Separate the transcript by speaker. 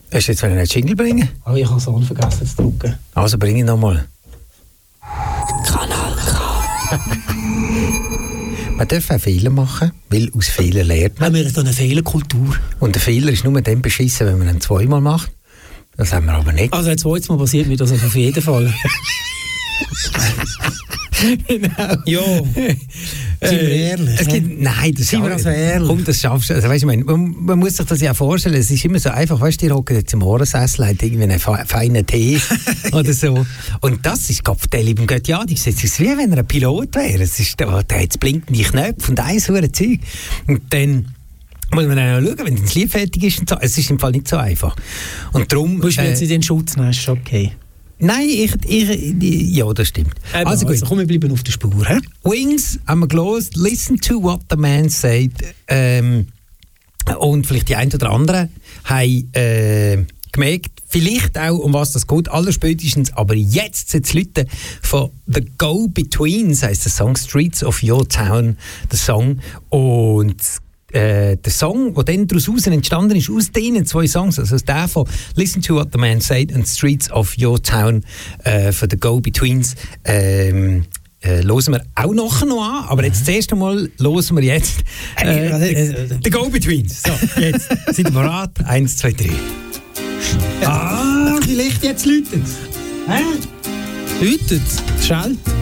Speaker 1: Hast du jetzt einen Jingle bringen?
Speaker 2: Oh, ich habe es auch vergessen zu drücken.
Speaker 1: Also bring ihn nochmal.
Speaker 3: Kanal K.
Speaker 1: Man darf auch Fehler machen, weil aus Fehlern lernt man.
Speaker 2: Haben wir so eine Fehlerkultur?
Speaker 1: Und der Fehler ist nur dann beschissen, wenn man ihn zweimal macht. Das haben wir aber nicht.
Speaker 2: Also ein zweites Mal passiert mir das auf jeden Fall.
Speaker 1: Genau.
Speaker 2: Ja. Sind wir ehrlich?
Speaker 1: Nein, das
Speaker 2: sind wir also ehrlich.
Speaker 1: Komm, das schaffst du. Also, weißt du, man muss sich das ja vorstellen. Es ist immer so einfach, weißt du, die hocken jetzt im Ohrensessel, hat irgendwie einen feinen Tee oder so. Und das ist Kopfteil im Götti. Es ist wie wenn er ein Pilot wäre. Es ist, der hat jetzt blinkende Knöpfe und ein so ein Zeug. Und dann muss man dann auch schauen, wenn das Lied fertig ist. Und so. Es ist im Fall nicht so einfach. Und darum...
Speaker 2: Musst du jetzt in den Schutz nehmen, ist okay.
Speaker 1: Nein, ja, das stimmt.
Speaker 2: Also gut, komm, wir bleiben auf der Spur. He?
Speaker 1: Wings haben wir gelesen, Listen to what the man said. Und vielleicht die ein oder anderen haben gemerkt, vielleicht auch, um was das geht, allerspätestens, aber jetzt sind die Leute von The Go-Betweens, heisst der Song Streets of Your Town, der Song. Und der Song, der dann daraus entstanden ist, aus diesen zwei Songs, also der von Listen to What the Man Said und Streets of Your Town von The Go-Betweens, hören wir auch nachher noch an, aber jetzt das erste Mal hören wir jetzt The Go-Betweens. So, jetzt sind wir bereit? 1, 2, 3.
Speaker 2: Vielleicht jetzt läutet es. Läutet es? Schnell.